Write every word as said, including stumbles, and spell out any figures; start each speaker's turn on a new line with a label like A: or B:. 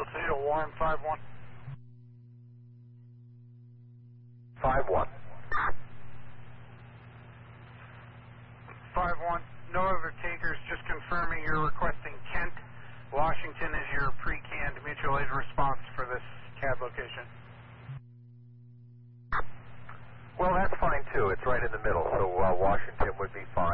A: Osceola, Warren, five one.
B: five one.
A: five one, no other takers, just confirming you're requesting Kent. Washington is your pre-canned mutual aid response for this C A D location.
B: Well, that's fine too. It's right in the middle, so uh, Washington would be fine.